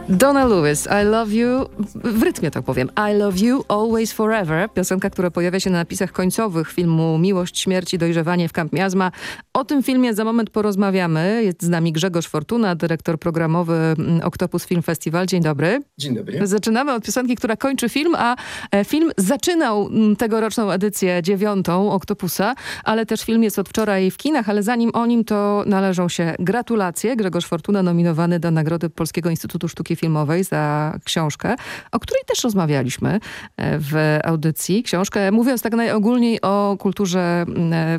Donna Lewis, I love you, w rytmie tak powiem, I love you always forever, piosenka, która pojawia się na napisach końcowych filmu Miłość, śmierć i dojrzewanie w Camp Miasma. O tym filmie za moment porozmawiamy. Jest z nami Grzegorz Fortuna, dyrektor programowy Octopus Film Festival. Dzień dobry. Dzień dobry. Zaczynamy od piosenki, która kończy film, a film zaczynał tegoroczną edycję 9 Octopusa, ale też film jest od wczoraj w kinach, ale zanim o nim, to należą się gratulacje. Grzegorz Fortuna nominowany do Nagrody Polskiego Instytutu Sztuki Filmowej za książkę, o której też rozmawialiśmy w audycji. Książkę, mówiąc tak najogólniej o kulturze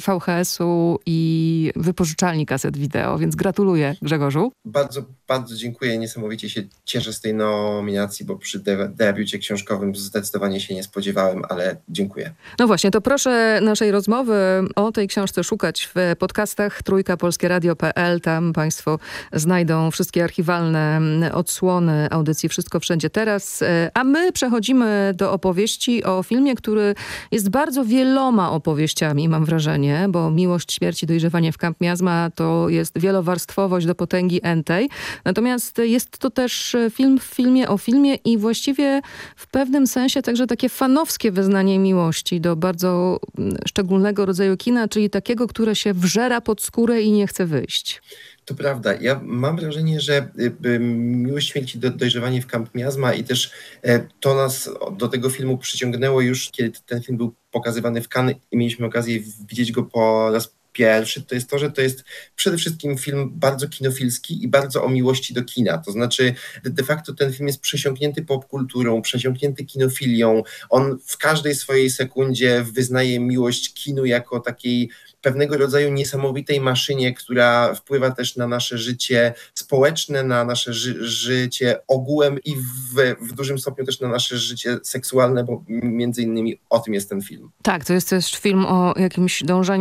VHS-u i wypożyczalni kaset wideo, więc gratuluję, Grzegorzu. Bardzo, bardzo dziękuję. Niesamowicie się cieszę z tej nominacji, bo przy debiucie książkowym zdecydowanie się nie spodziewałem, ale dziękuję. No właśnie, to proszę naszej rozmowy o tej książce szukać w podcastach trójkapolskieradio.pl. Tam Państwo znajdą wszystkie archiwalne odsłony audycji Wszystko Wszędzie Teraz. A my przechodzimy do opowieści o filmie, który jest bardzo wieloma opowieściami, mam wrażenie, bo Miłość, śmierć i dojrzewanie w Camp Miasma to jest wielowarstwowość do potęgi entej. Natomiast jest to też film w filmie o filmie i właściwie w pewnym sensie także takie fanowskie wyznanie miłości do bardzo szczególnego rodzaju kina, czyli takiego, które się wżera pod skórę i nie chce wyjść. To prawda. Ja mam wrażenie, że Miłość, śmierć i dojrzewanie w Camp Miasma i też to nas do tego filmu przyciągnęło już, kiedy ten film był pokazywany w Cannes i mieliśmy okazję widzieć go po raz pierwszy, to jest to, że to jest przede wszystkim film bardzo kinofilski i bardzo o miłości do kina. To znaczy de facto ten film jest przesiąknięty popkulturą, przesiąknięty kinofilią. On w każdej swojej sekundzie wyznaje miłość kinu jako takiej pewnego rodzaju niesamowitej maszynie, która wpływa też na nasze życie społeczne, na nasze życie ogółem i w dużym stopniu też na nasze życie seksualne, bo między innymi o tym jest ten film. Tak, to jest też film o jakimś dążeniu